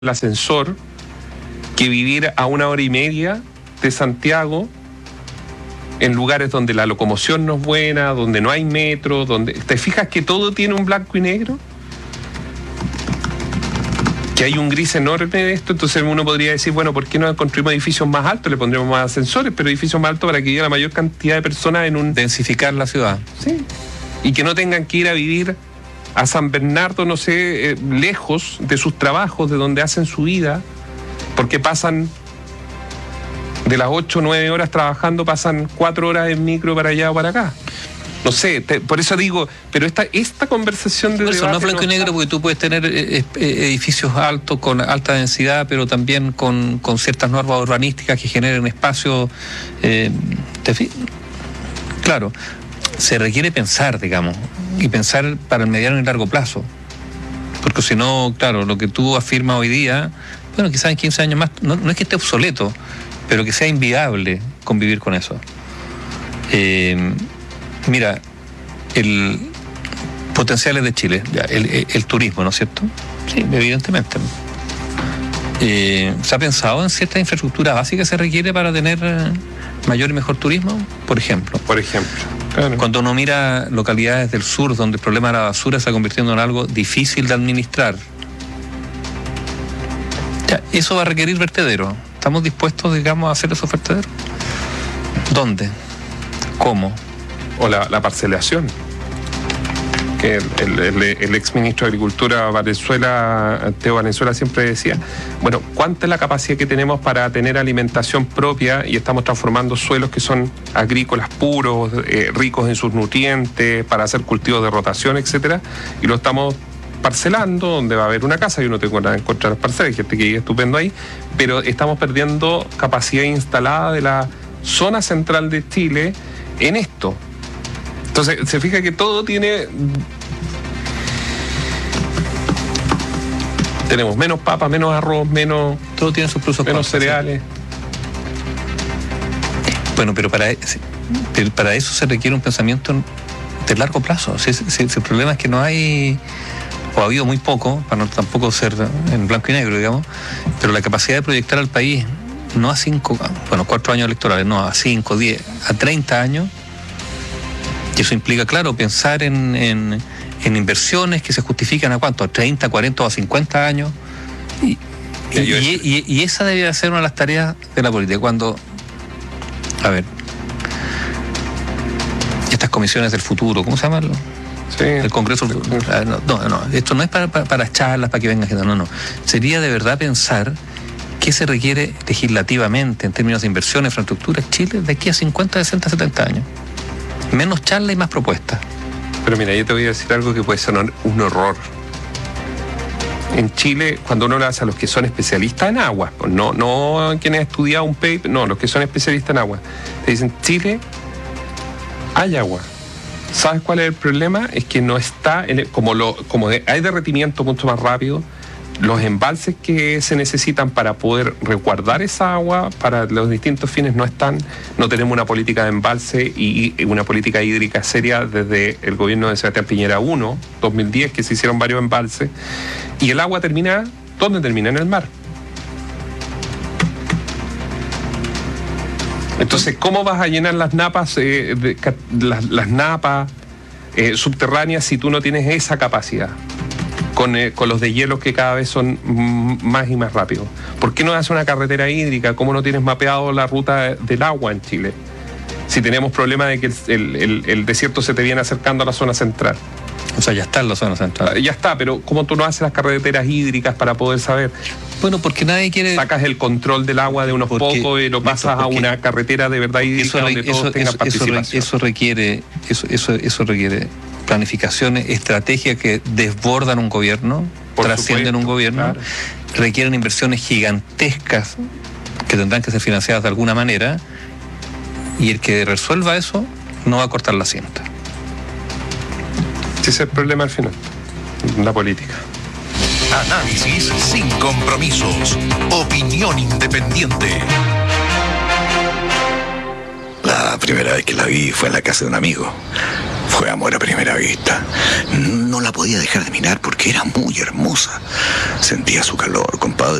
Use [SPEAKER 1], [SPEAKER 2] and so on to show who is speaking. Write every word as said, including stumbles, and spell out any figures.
[SPEAKER 1] el ascensor que vivir a una hora y media de Santiago en lugares donde la locomoción no es buena, donde no hay metro, donde... ¿Te fijas que todo tiene un blanco y negro? Que hay un gris enorme de esto, entonces uno podría decir, bueno, ¿por qué no construimos edificios más altos? Le pondremos más ascensores, pero edificios más altos para que llegue la mayor cantidad de personas en un...
[SPEAKER 2] Densificar la ciudad.
[SPEAKER 1] Sí. Y que no tengan que ir a vivir a San Bernardo, no sé, eh, lejos de sus trabajos, de donde hacen su vida, porque pasan de las ocho o nueve horas trabajando, pasan cuatro horas en micro para allá o para acá. No sé, te, por eso digo, pero esta, esta conversación de
[SPEAKER 2] por eso,
[SPEAKER 1] debate...
[SPEAKER 2] No es blanco
[SPEAKER 1] no
[SPEAKER 2] y negro,
[SPEAKER 1] está...
[SPEAKER 2] porque tú puedes tener eh, edificios altos con alta densidad, pero también con, con ciertas normas urbanísticas que generen espacio. Eh, ¿te fi- claro, se requiere pensar, digamos, y pensar para el mediano y largo plazo. Porque si no, claro, lo que tú afirmas hoy día, bueno, quizás en quince años más, no, no es que esté obsoleto, pero que sea inviable convivir con eso. Eh, mira, el potenciales de Chile, ya, el, el, el turismo, ¿no es cierto? Sí, evidentemente. Eh, ¿Se ha pensado en cierta infraestructura básica que se requiere para tener mayor y mejor turismo? Por ejemplo.
[SPEAKER 1] Por ejemplo. Claro.
[SPEAKER 2] Cuando uno mira localidades del sur donde el problema de la basura se está convirtiendo en algo difícil de administrar, ya, eso va a requerir vertederos. ¿Estamos dispuestos, digamos, a hacer esos vertederos? ¿Dónde? ¿Cómo?
[SPEAKER 1] O la, la parcelación. Que el, el, el, el ex ministro de Agricultura Valenzuela, Teo Valenzuela, siempre decía, bueno, ¿cuánta es la capacidad que tenemos para tener alimentación propia y estamos transformando suelos que son agrícolas puros, eh, ricos en sus nutrientes, para hacer cultivos de rotación, etcétera? Y lo estamos parcelando, donde va a haber una casa y uno te encuentra en contra de las parcelas, hay gente que vive estupendo ahí, pero estamos perdiendo capacidad instalada de la zona central de Chile en esto. Entonces, se fija que todo tiene... Tenemos menos papas, menos arroz, menos...
[SPEAKER 2] Todo tiene sus plusos.
[SPEAKER 1] Menos cereales.
[SPEAKER 2] Bueno, pero para, pero para eso se requiere un pensamiento de largo plazo. Si, si, si el problema es que no hay... o ha habido muy poco, para no tampoco ser en blanco y negro, digamos, pero la capacidad de proyectar al país, no a cinco, bueno, cuatro años electorales, no, a cinco, diez, a treinta años, y eso implica, claro, pensar en, en, en inversiones que se justifican a cuánto, a treinta, cuarenta o a cincuenta años, y, y, y, y, y esa debe ser una de las tareas de la política, cuando, a ver, estas comisiones del futuro, ¿cómo se llama?
[SPEAKER 1] Sí.
[SPEAKER 2] El Congreso. No, no, no, esto no es para, para, para charlas, para que venga gente, no, no. Sería de verdad pensar qué se requiere legislativamente en términos de inversión, infraestructura en Chile de aquí a cincuenta, sesenta, setenta años. Menos charla y más propuestas.
[SPEAKER 1] Pero mira, yo te voy a decir algo que puede ser un, un horror. En Chile, cuando uno le hace a los que son especialistas en agua, no, no quienes han estudiado un paper, no, los que son especialistas en agua, te dicen, Chile, hay agua. ¿Sabes cuál es el problema? Es que no está, en el, como, lo, como de, hay derretimiento mucho más rápido, los embalses que se necesitan para poder resguardar esa agua para los distintos fines no están, no tenemos una política de embalse y, y una política hídrica seria desde el gobierno de Sebastián Piñera uno, dos mil diez, que se hicieron varios embalses, y el agua termina, ¿dónde termina? En el mar. Entonces, ¿cómo vas a llenar las napas, eh, de, las, las napas eh, subterráneas si tú no tienes esa capacidad? Con, eh, con los de hielo que cada vez son m- más y más rápidos. ¿Por qué no haces una carretera hídrica? ¿Cómo no tienes mapeado la ruta del agua en Chile? Si tenemos problema de que el, el, el, el desierto se te viene acercando a la zona central.
[SPEAKER 2] O sea, ya está en la zona central.
[SPEAKER 1] Ya está, pero ¿cómo tú no haces las carreteras hídricas para poder saber?
[SPEAKER 2] Bueno, porque nadie quiere...
[SPEAKER 1] Sacas el control del agua de unos porque, pocos y lo pasas a una carretera de verdad hídrica
[SPEAKER 2] eso,
[SPEAKER 1] donde todos
[SPEAKER 2] eso,
[SPEAKER 1] tengan
[SPEAKER 2] eso,
[SPEAKER 1] participación.
[SPEAKER 2] Eso requiere, eso, eso, eso requiere planificaciones, estrategias que desbordan un gobierno, Por trascienden supuesto, un gobierno, claro. Requieren inversiones gigantescas que tendrán que ser financiadas de alguna manera, y el que resuelva eso no va a cortar la cinta.
[SPEAKER 1] Ese es el problema al final, la política.
[SPEAKER 3] Análisis sin compromisos. Opinión independiente.
[SPEAKER 4] La primera vez que la vi fue en la casa de un amigo. Fue amor a primera vista. No la podía dejar de mirar porque era muy hermosa. Sentía su calor, compadre.